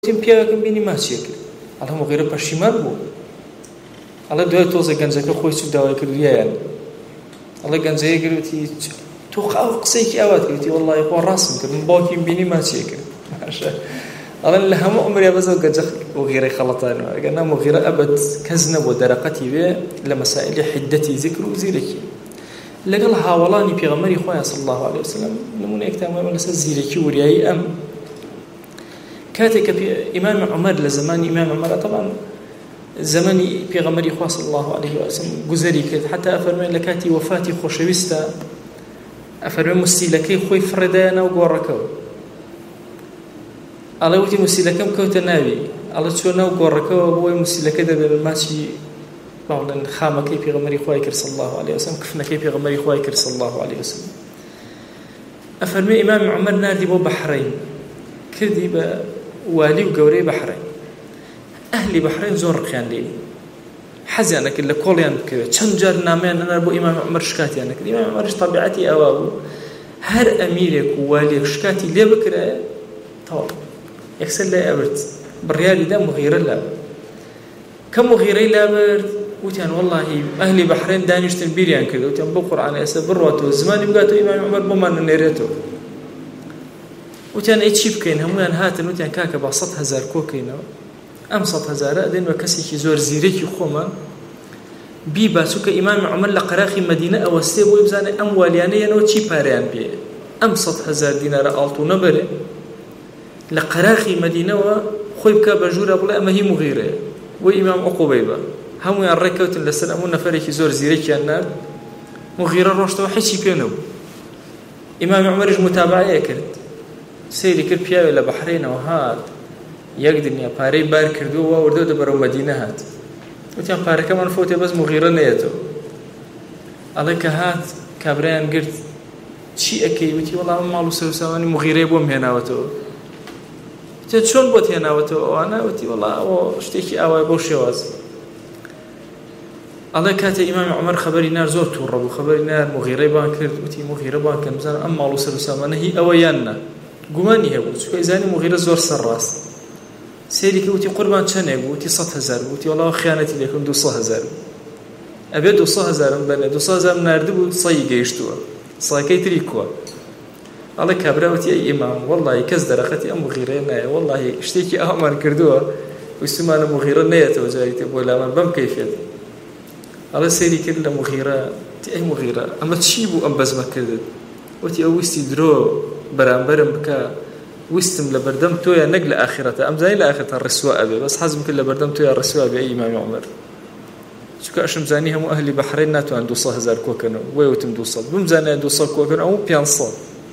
تیم پیاوێکم بینی ماچیە کرد ئەڵێ مغیرە پەشیمان بوو ئەڵێ دوای تۆزە گەنجەکە خۆی چوو داوای کردویان ئەڵێ گەنجەیە گرتی تۆ قسەیەکی ئاوات کردی وەڵڵاهی خۆ ڕاستم کرد من باوکیم بینی ماچیە کرد ئەڵێ لە هەموو عمریا بەزەو گەنجە مغیرەی خەڵەتانەوە ئەگەر مغیرە ئەبەد کەس نەبوو دەرەقەتی بێ لە مەسائلی حیدەتی ذکر و زیرەکی لەگەڵ هاوڵانی پێغەمبەری خۆیان صلی الله عليه وسلم نمونەیەکتان وایە لەسەر زیرەکی وریایی ئەم كاتك إمام عمر لزمان إمام عمر طبعا زمن بيغمري خاص الله عليه وسلم جزري كذا حتى أفرمي لكاتي وفاتي خوشويستا أفرمي مسيلكي خوي فردانا وقوركو الله يوتي مسيلكم كوت النبي الله شونا وقوركو أبوي مسيلكي ده بالماشي بعضن خامكي بيغمري خوايكر صلى الله عليه وسلم كفنا كي بيغمري خوايكر صلى الله عليه وسلم أفرمي إمام عمر نادي بو بحرين كردي والي وقوري بحرين أهلي بحرين زور رقيان لي حزنك اللي كوليان كذا تشنجر نامين أنا أبو إمام عمر شكاتي أنا كذا إمام عمر طبيعتي أوابو هر أميرك وواليك شكاتي ليه بكرة طبعا يكسر لي أبرد بالريالي ده مغيرة لا كم مغيرة لا برد وتان والله أهلي بحرين دانيش تنبيريان كذا وتان بقرآن أسبروته زمان يبقاتو إمام عمر بمان نيرته وتان ايش بكين هميان هاتن وتان كاكا با 100,000 كوكينا ام 100,000 ادين وكسي زور زيريكي خوما بي باسوك امام عمر لقراخي مدينه اوستي بو يبزان ام واليانيه نو تشي باريان بي ام 100,000 دينار التو نبره لقراخي مدينه خوي بكا بجوره بلا ما هي مغيره وامام عقبيبه هميان ركوت لسلامون نفريكي زور زيريكي النار مغيره روشتو حشي كانوا امام عمر متابعه كرت سيري كل بياوي لبحرين وهاد يقدرني باري بار كردو وردو دبرو مدينة هات وتيان باري كمان فوتي بس مغيرة نيتو عليك هات كابريان قلت شي أكي وتي والله مالو سوسواني مغيرة بوم هنا وتو وتي شون بوت هنا وتو وانا وتي والله اشتكي أواي بوشي واز عليك هات إمام عمر خبري نار زور توربو خبري نار مغيرة بان كرد وتي مغيرة بان كان مزان أم مالو سوسواني هي أويانا گومانی هەبوو چونکە ئیزانی مغیرە زۆر سەرڕاست سێری کەوتی قوربان چەندێک بوو وتی 100,000 بوو وتی وەڵاوە خیانەتی لێکم 200,000 ئەبێ 200,000 بەنێ 200,000 ناردبوو سەی گەیشتووە سەڵەکەی تری کووە ئەڵێ کابراوتی ئەی ئیمام وەڵڵاهی کەس دەرەقەتی ئەم مغیرەیە نایە وەڵڵاهی شتێکی ئەومان کردووە ویستمانە مغیرە نەیەتەوە جاریتێ بۆ لامان بەم کەیفێت ئەڵێ سێری کرد لە مغیرە تی ئەی مغیرە ئەمە چی بوو ئەم بەزمە کردت وتی ئەو ویستی درۆ برامبرم بك وستم لبردم تويا نقل آخرته أم زين لآخرته الرسواء أبي بس حزم كل لبردم تويا الرسواء بأي إمام عمر شو كأشم زانيهم أهل بحرين ناتو عن 200,000 كوكنو ويوتم 200 بمزاني 200 كوكنو أو 500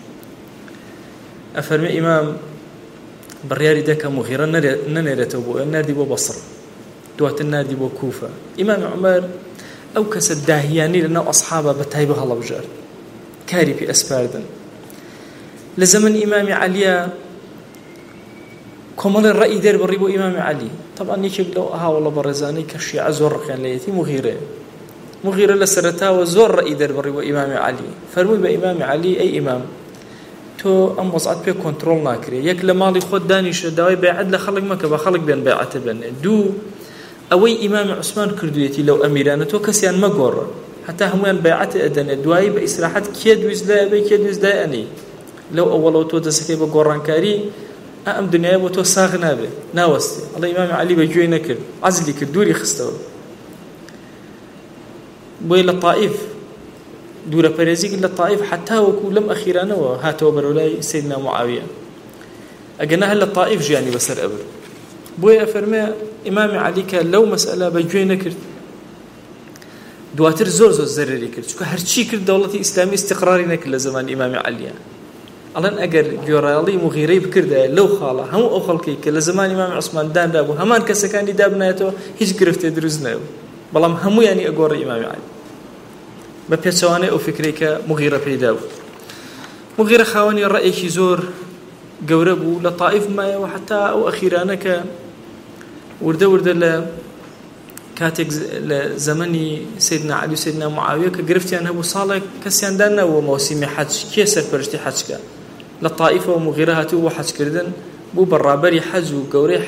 أفرمي إمام برياري داك مغيرا ننيرته بو النادي بو بصر دوات النادي بو كوفة إمام عمر أو كسد داهياني لأنه أصحابه بتايبه الله بجار كاري في أسباردن لزمن إمام علي كمال الرأي در بريبو إمام علي طبعا يكيب لو ها والله برزاني كالشيعة زور كان ليتي مغيرة لسرتها وزور رأي در بريبو إمام علي فرمي بإمام علي أي إمام تو أم وضعت بيه كنترول ناكري يك لمالي خود دانيش داوي بيعد لخلق مكة بخلق بين بيعته بين دو أوي إمام عثمان كردويتي لو أميرانه تو كسيان مقور حتى هميان بيعته أدنى دواي بإسراحات كيد وزلا أني لو أولو تو دسكي بقران كاري أم دنيا بتو ساغنا به ناوستي الله إمام علي بجوي نكر عزلي كدوري خستو بويل الطائف دورة بريزيق للطائف حتى وكو لم أخيرانا وهاتوا برولاي سيدنا معاوية أجناها للطائف جاني بسر أبر بوي أفرمي إمام علي كان لو مسألة بجوي نكر دواتر زور زرري كرت شو هرشي كرت دولة إسلامية استقراري نكر لزمان إمام علي الان اگر جورالي مغيري بكرده لو خاله هم او خلقي كل زمان امام عثمان دان دابو همان كسكاني دابنايتو هيج گرفت دروزناو بلام همو يعني اگور امام علي بپچوانه او فكريك مغيره بيداو مغيره خواني الراي شي زور قوربو لطائف ما وحتى او اخيرانك ورده ل كاتك زمني سيدنا علي وسيدنا معاويه كگرفتيان ابو صالح كسيان دانا وموسم حج كيسر فرشتي حجك للطائفة ومغيرها تو وحج كردن بوو بەڕابەری حەز و گەورەی